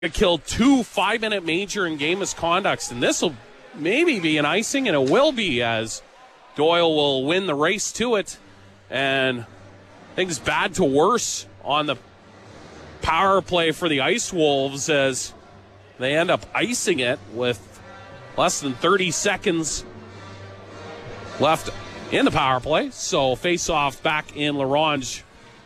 killed 2 5-minute major and game misconducts, and this will maybe be an icing, and it will be, as Doyle will win the race to it. And things bad to worse on the power play for the Ice Wolves as they end up icing it with less than 30 seconds left in the power play. So face-off back in LaRange.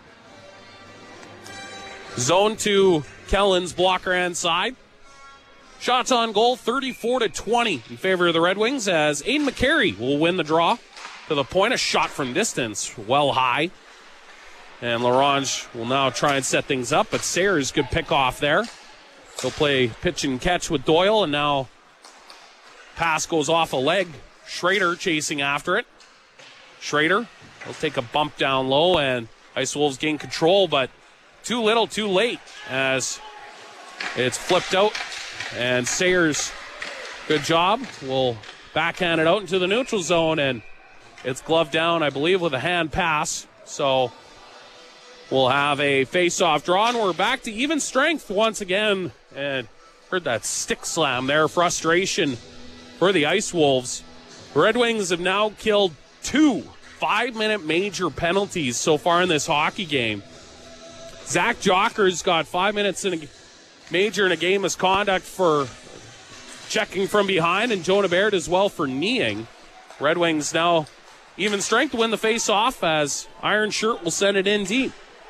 Zone 2, Kellen's blocker hand side. Shots on goal, 34-20 in favor of the Red Wings, as Aiden McCary will win the draw to the point. A shot from distance, well high. And LaRange will now try and set things up, but Sayers, good pick off there. He'll play pitch and catch with Doyle, and now pass goes off a leg. Schrader chasing after it. Schrader will take a bump down low, and Ice Wolves gain control, but too little, too late, as it's flipped out. And Sayers, good job, will backhand it out into the neutral zone, and it's gloved down, I believe, with a hand pass. So we'll have a face-off draw, and we're back to even strength once again. And heard that stick slam there, frustration for the Ice Wolves. The Red Wings have now killed 2 5-minute major penalties so far in this hockey game. Zach Jocker's got 5 minutes in a major in a game misconduct for checking from behind, and Jonah Baird as well for kneeing. Red Wings now even strength to win the face-off, as Iron Shirt will send it in deep.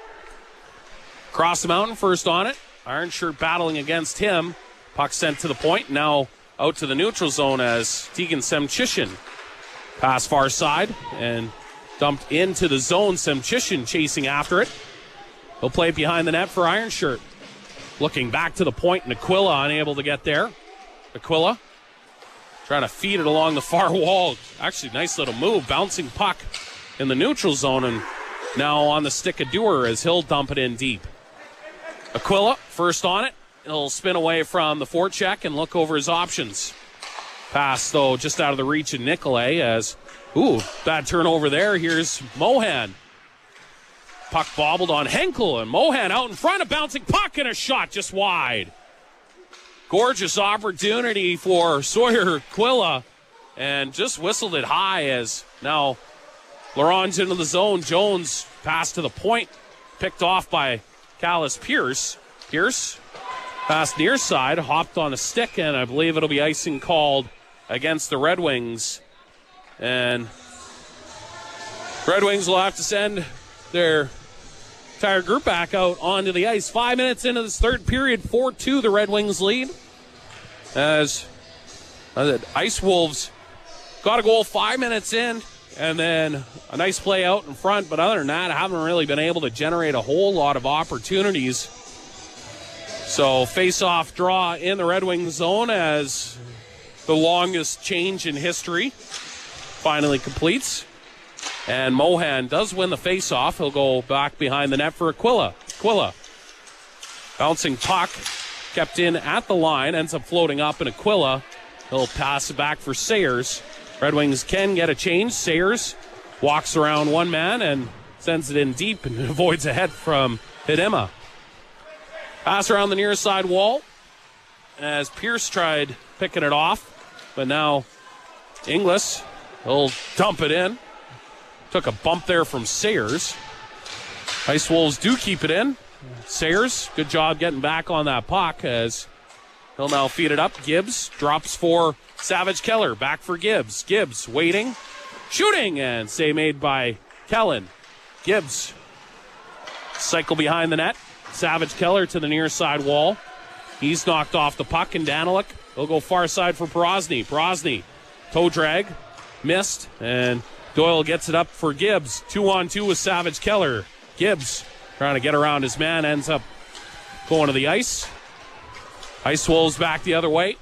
Cross the mountain, first on it. Iron Shirt battling against him. Puck sent to the point, now out to the neutral zone as Tegan Semchishin pass far side and dumped into the zone. Semchishin chasing after it. He'll play it behind the net for Iron Shirt. Looking back to the point, and Aquila unable to get there. Aquila trying to feed it along the far wall. Actually, nice little move. Bouncing puck in the neutral zone, and now on the stick of Dewar as he'll dump it in deep. Aquila, first on it. He'll spin away from the forecheck and look over his options. Pass, though, just out of the reach of Nicolay as, bad turnover there. Here's Mohan. Puck bobbled on Henkel, and Mohan out in front, a bouncing puck and a shot just wide. Gorgeous opportunity for Sawyer Aquila, and just whistled it high as now LaRange into the zone. Jones pass to the point, picked off by Callis Pierce. Pierce pass near side, hopped on a stick, and I believe it'll be icing called against the Red Wings. And Red Wings will have to send their entire group back out onto the ice. 5 minutes into this third period, 4-2 the Red Wings lead. As Ice Wolves got a goal 5 minutes in, and then a nice play out in front. But other than that, I haven't really been able to generate a whole lot of opportunities. So face-off draw in the Red Wings zone as the longest change in history finally completes. And Mohan does win the face-off. He'll go back behind the net for Aquila. Aquila, bouncing puck, kept in at the line, ends up floating up, and Aquila, he'll pass it back for Sayers. Red Wings can get a change. Sayers walks around one man and sends it in deep and avoids a head from Hidema. Pass around the near side wall as Pierce tried picking it off, but now Inglis, he'll dump it in. Took a bump there from Sayers. Ice Wolves do keep it in. Sayers, good job getting back on that puck as he'll now feed it up. Gibbs drops for Savage Keller. Back for Gibbs. Gibbs waiting, shooting, and save made by Kellen. Gibbs cycle behind the net. Savage Keller to the near side wall. He's knocked off the puck, and Daniluk will go far side for Brosny. Brosny, toe drag, missed, and Doyle gets it up for Gibbs. 2-on-2 with Savage Keller. Gibbs trying to get around his man, ends up going to the ice. Ice Wolves back the other way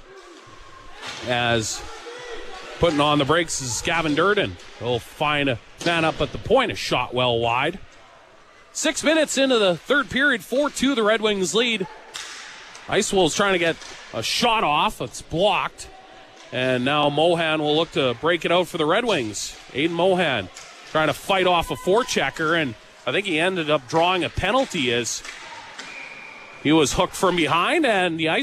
as putting on the brakes is Gavin Durden. He'll find a man up at the point, a shot well wide. 6 minutes into the third period, 4-2 the Red Wings lead. Ice Wolves trying to get a shot off. It's blocked. And now Mohan will look to break it out for the Red Wings. Aiden Mohan trying to fight off a forechecker, and I think he ended up drawing a penalty as He was hooked from behind, and the ice